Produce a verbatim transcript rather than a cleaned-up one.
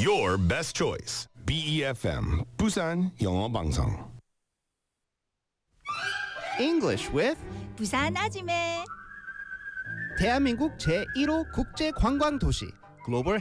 Your best choice. B E F M 부산 영어 방송. English with 부산 아지매. 대한민국 제일 호 국제 관광 도시 글로벌